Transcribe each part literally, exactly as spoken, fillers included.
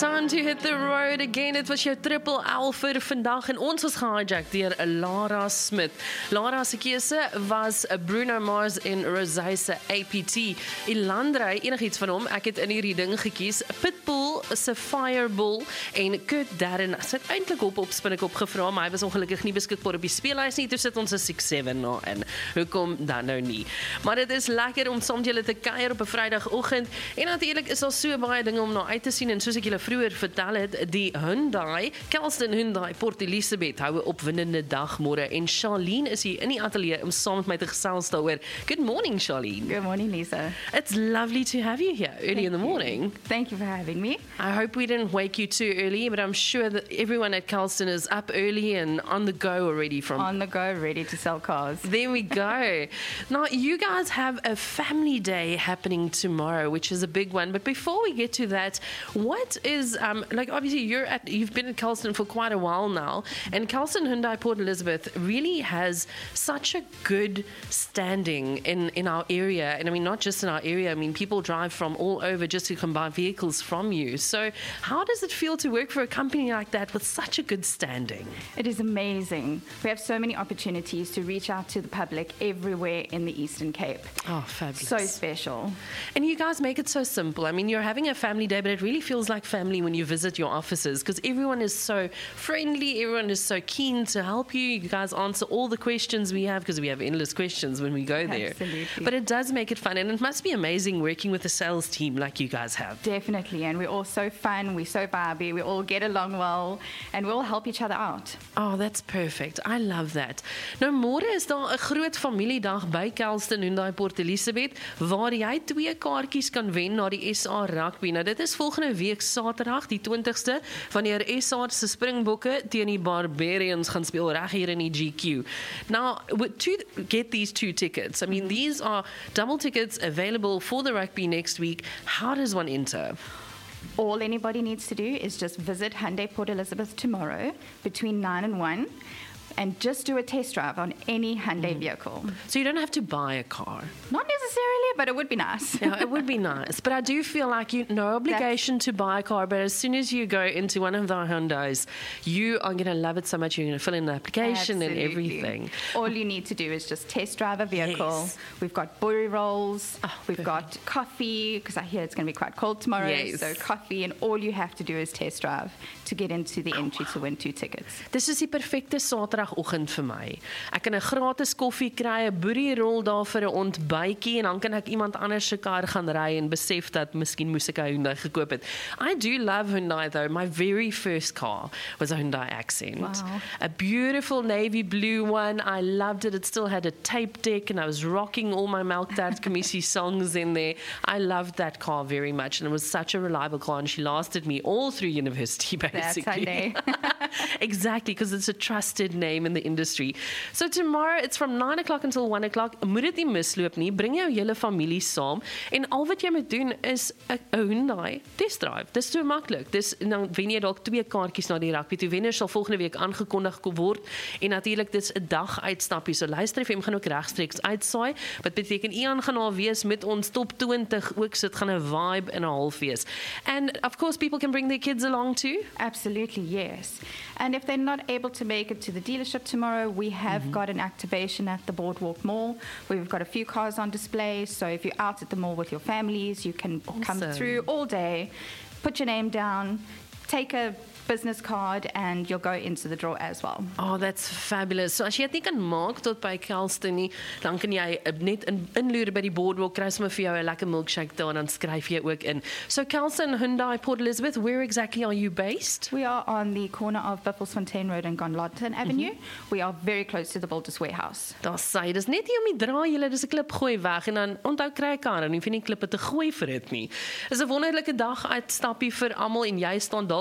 Time to hit the road again. Dit was jou triple L vir vandag en ons was gehijack deur Lara Smith. Lara se keuse was Bruno Mars en Rosé se A P T. Ilandrey, enigiets van hom, ek het in hierdie ding gekies. Pitbull se Fireball en Kurt Darren sit eintlik op op Spinnekop gevra, maar hy was ongelukkig nie beskikbaar op die speellys nie. Toe sit ons 'n six seven na in. Hoekom dan nou nie? Maar dit is lekker om saam met julle te kuier op 'n Vrydagoggend en natuurlik is daar so baie dinge om na uit te sien en soos ek julle vroeër vertel het, die Hyundai, Kelston Hyundai Port Elizabeth hou 'n opwindende dag môre en Charlene is hier in die ateljee om saam met my te gesels daaroor. Good morning, Charlene. Good morning, Lisa. It's lovely to have you here early Thank in the morning. You. Thank you for having me. I hope we didn't wake you too early, but I'm sure that everyone at Kelston is up early and on the go already from... On the go, ready to sell cars. There we go. Now, you guys have a family day happening tomorrow, which is a big one. But before we get to that, what is, um, like obviously you're at, you've been at Kelston for quite a while now, and Kelston Hyundai Port Elizabeth really has such a good standing in, in our area. And I mean, not just in our area, I mean, people drive from all over just to come buy vehicles from you. So how does it feel to work for a company like that with such a good standing? It is amazing. We have so many opportunities to reach out to the public everywhere in the Eastern Cape. Oh, fabulous. So special. And you guys make it so simple. I mean, you're having a family day, but it really feels like family when you visit your offices because everyone is so friendly, everyone is so keen to help you. You guys answer all the questions we have because we have endless questions when we go there. Absolutely. But it does make it fun, and it must be amazing working with a sales team like you guys have. Definitely, and we're all so fun, we're so vibey, we all get along well, and we all help each other out. Oh, that's perfect. I love that. Nou, môre is daar 'n groot familiedag by Kelston Hyundai Port Elizabeth waar jy twee kaartjies kan wen na die S A Rugby. Nou, dit is volgende week Saterdag, die twintigste, wanneer S A se Springbokke teen die Barbarians gaan speel reg hier in die G Q. Now, to get these two tickets, I mean, these are double tickets available for the rugby next week. How does one enter? All anybody needs to do is just visit Hyundai Port Elizabeth tomorrow between nine and one and just do a test drive on any Hyundai mm. vehicle. So you don't have to buy a car? Not necessarily, but it would be nice. Yeah, it would be nice. But I do feel like you no obligation That's, to buy a car, but as soon as you go into one of the Hyundais, you are going to love it so much, you're going to fill in the application Absolutely. and everything. All you need to do is just test drive a vehicle. Yes. We've got borie rolls, oh, we've perfect. got coffee, because I hear it's going to be quite cold tomorrow, yes. so coffee, and all you have to do is test drive to get into the entry oh, wow. to win two tickets. Dis is die perfekte Saterdagoggend vir my. Ek kan 'n gratis koffie kry, 'n boerie rol daar vir 'n ontbytjie en dan kan ek iemand anders se kar gaan ry en besef dat miskien moes ek 'n Hyundai gekoop het. I do love Hyundai though. My very first car was a Hyundai Accent. Wow. A beautiful navy blue one. I loved it. It still had a tape deck and I was rocking all my Melktert Commissie songs in there. I loved that car very much and it was such a reliable car and she lasted me all through university basically. That's Hyundai. Exactly, because it's a trusted name in the industry. So tomorrow, it's from nine o'clock until one o'clock. Moet dit nie misloop nie. Bring jou hele familie saam. En al wat jy moet doen is 'n Hyundai test drive. Dis so maklik. Dis dan wen jy dalk twee kaartjies na die rugby. Die wenner sal volgende week aangekondig word. En natuurlik dis 'n dag uitstappie. So Luister F M gaan ook regstreeks uitsaai. Wat beteken Ian gaan daar wees met ons top twenty ook. So dit gaan 'n vibe en 'n half wees. And of course people can bring their kids along too. Absolutely, yes. And if they're not able to make it to the dealership tomorrow, we have mm-hmm. got an activation at the Boardwalk Mall where we've got a few cars on display. So if you're out at the mall with your families, you can awesome. come through all day, put your name down, take a business card and you'll go into the draw as well. Oh, that's fabulous. So as jy dit nie kan maak tot by Kelston nie, dan kan jy net in, inloer by die Boardwalk, kry sommer vir jou 'n lekker milkshake daar en dan skryf jy ook in. So Kelston Hyundai Port Elizabeth, where exactly are you based? We are on the corner of Buffelsfontein Road and Gonlodton Avenue. Mm-hmm. We are very close to the Builders Warehouse. Daar sê, dis net nie om die draai julle, dis 'n klip gooi weg en dan onthou kry kan en hoef jy nie klippe te gooi vir dit nie. Dis 'n wonderlike dag uitstappie vir almal en jy staan dalk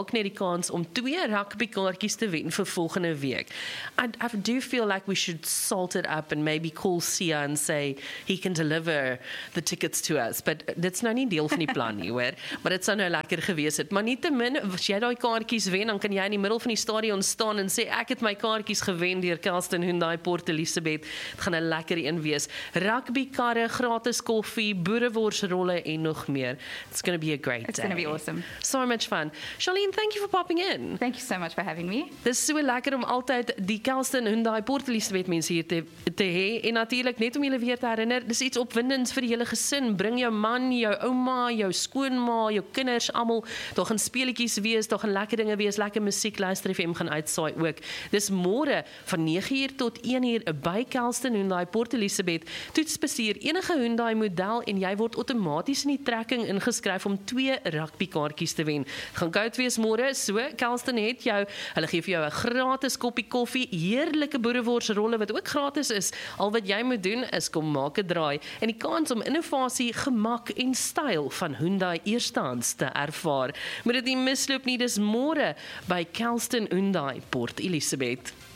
dalk net die kans om twee rugbykaartjies te wen vir volgende week. I, I do feel like we should salt it up and maybe call Sia and say he can deliver the tickets to us, but dit's nou nie deel van die plan nie, hoor. Maar dit sou nou lekker gewees het. Maar nietemin, as jy daai kaartjies wen, dan kan jy in die middel van die stadion staan en sê ek het my kaartjies gewen deur Kelston Hyundai Port Elizabeth. Dit gaan 'n lekker een wees. Rugbykarre, gratis koffie, boereworsrolle en nog meer. It's going to be a great It's day. going to be awesome. So much fun. Charlene, thank you for popping in. Thank you so much for having me. Dis so lekker om altyd die Kelston Hyundai Port Elizabeth mense hier te, te hê en natuurlik net om julle weer te herinner, dis iets opwindends vir die hele gesin. Bring jou man, jou ouma, jou skoonma, jou kinders almal. Daar gaan speletjies wees, daar gaan lekker dinge wees, lekker musiek, luister F M gaan uitsaai ook. Dis môre van nege uur tot een uur by Kelston Hyundai Port Elizabeth. Toets bestuur enige Hyundai model en jy word outomaties in die trekking ingeskryf om twee rugbykaartjies te wen. Het gaan koud wees môre, so Kelston het jou, hulle gee vir jou 'n gratis koppie koffie, heerlike boereworsrolle wat ook gratis is. Al wat jy moet doen is kom maak 'n draai en die kans om innovasie, gemak en styl van Hyundai eerstehands te ervaar. Moet dit nie misloop nie, dis môre by Kelston Hyundai Port Elizabeth.